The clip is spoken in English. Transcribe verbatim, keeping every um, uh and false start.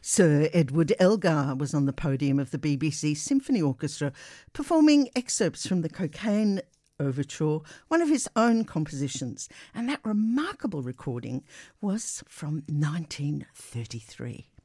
Sir Edward Elgar was on the podium of the B B C Symphony Orchestra performing excerpts from the Cocaine Overture, one of his own compositions, and that remarkable recording was from nineteen thirty-three.